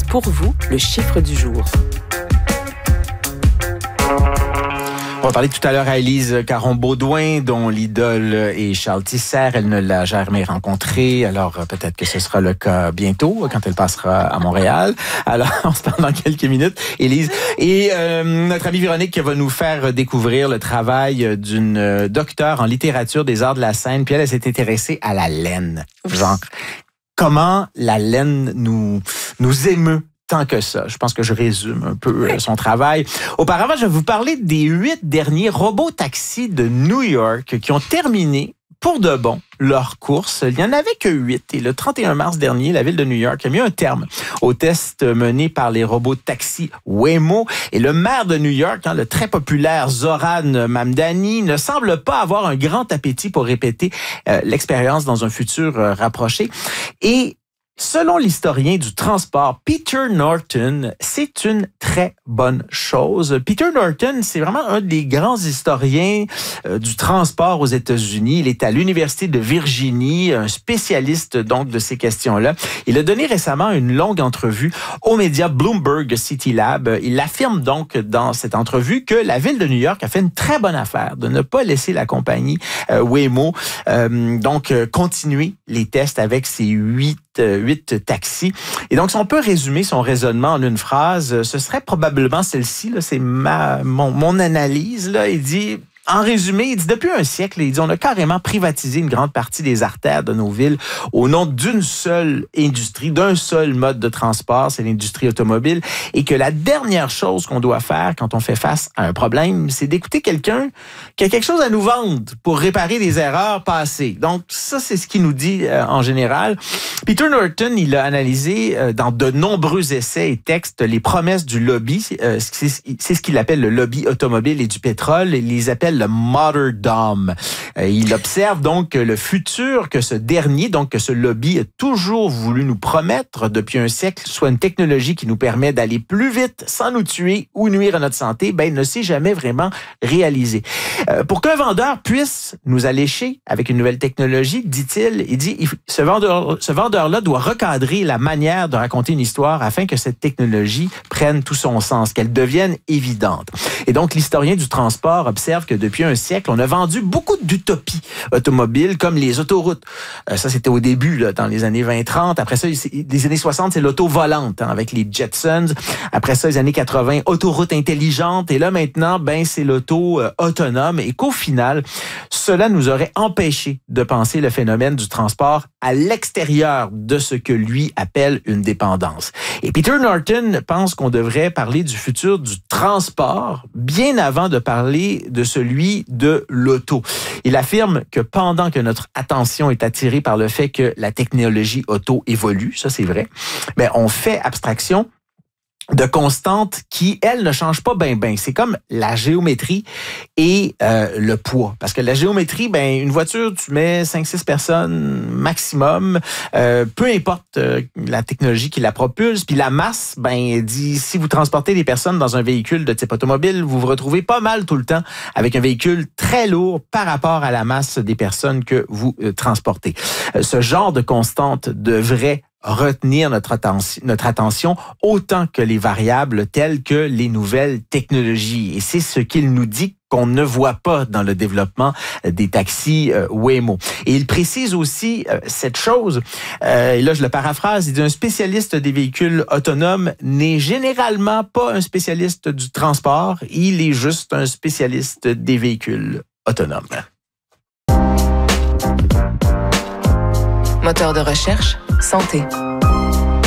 pour vous le chiffre du jour. On va parler tout à l'heure à Élise Caron-Beaudoin, dont l'idole est Charles Tisser. Elle ne l'a jamais rencontré, alors peut-être que ce sera le cas bientôt, quand elle passera à Montréal. Alors, on se parle dans quelques minutes, Élise. Et notre amie Véronique va nous faire découvrir le travail d'une docteure en littérature des arts de la scène. Puis elle s'est intéressée à la laine. Genre, comment la laine nous émeut tant que ça. Je pense que je résume un peu son travail. Auparavant, je vais vous parler des 8 derniers robots-taxis de New York qui ont terminé pour de bon leur course. Il n'y en avait que 8. Et le 31 mars dernier, la ville de New York a mis un terme au test mené par les robots-taxis Waymo. Et le maire de New York, le très populaire Zoran Mamdani, ne semble pas avoir un grand appétit pour répéter l'expérience dans un futur rapproché. Et selon l'historien du transport Peter Norton, c'est une très bonne chose. Peter Norton, c'est vraiment un des grands historiens du transport aux États-Unis. Il est à l'Université de Virginie, un spécialiste donc de ces questions-là. Il a donné récemment une longue entrevue aux médias Bloomberg City Lab. Il affirme donc dans cette entrevue que la ville de New York a fait une très bonne affaire de ne pas laisser la compagnie Waymo continuer les tests avec ses 8 taxis. Et donc, si on peut résumer son raisonnement en une phrase, ce serait probablement celle-ci, là, c'est mon analyse. Là. Il dit, en résumé, il dit, depuis un siècle, il dit, on a carrément privatisé une grande partie des artères de nos villes au nom d'une seule industrie, d'un seul mode de transport, c'est l'industrie automobile, et que la dernière chose qu'on doit faire quand on fait face à un problème, c'est d'écouter quelqu'un qui a quelque chose à nous vendre pour réparer des erreurs passées. Donc, ça, c'est ce qu'il nous dit en général. Peter Norton, il a analysé dans de nombreux essais et textes les promesses du lobby. C'est ce qu'il appelle le lobby automobile et du pétrole. Il les appelle le martyrdom. Il observe donc le futur que ce dernier, donc que ce lobby a toujours voulu nous promettre depuis un siècle, soit une technologie qui nous permet d'aller plus vite sans nous tuer ou nuire à notre santé, ne s'est jamais vraiment réalisé. Pour qu'un vendeur puisse nous allécher avec une nouvelle technologie, dit-il, il dit, ce vendeur-là doit recadrer la manière de raconter une histoire afin que cette technologie prenne tout son sens, qu'elle devienne évidente. Et donc, l'historien du transport observe que depuis un siècle, on a vendu beaucoup d'utopies automobiles comme les autoroutes. Ça, c'était au début, là, dans les années 20-30. Après ça, les années 60, c'est l'auto volante, avec les Jetsons. Après ça, les années 80, autoroute intelligente. Et là, maintenant, c'est l'auto autonome. Et qu'au final, cela nous aurait empêché de penser le phénomène du transport à l'extérieur de ce que lui appelle une dépendance. Et Peter Norton pense qu'on devrait parler du futur du transport bien avant de parler de celui de l'auto. Il affirme que pendant que notre attention est attirée par le fait que la technologie auto évolue, ça c'est vrai, on fait abstraction de constantes qui, elles, ne changent pas ben. C'est comme la géométrie et le poids. Parce que la géométrie, une voiture, tu mets 5-6 personnes maximum, peu importe la technologie qui la propulse. Puis la masse, dit, si vous transportez des personnes dans un véhicule de type automobile, vous vous retrouvez pas mal tout le temps avec un véhicule très lourd par rapport à la masse des personnes que vous transportez. Ce genre de constante devrait retenir notre attention autant que les variables telles que les nouvelles technologies. Et c'est ce qu'il nous dit qu'on ne voit pas dans le développement des taxis Waymo. Et il précise aussi cette chose, et là je le paraphrase, il dit un spécialiste des véhicules autonomes n'est généralement pas un spécialiste du transport, il est juste un spécialiste des véhicules autonomes. Moteur de recherche, santé.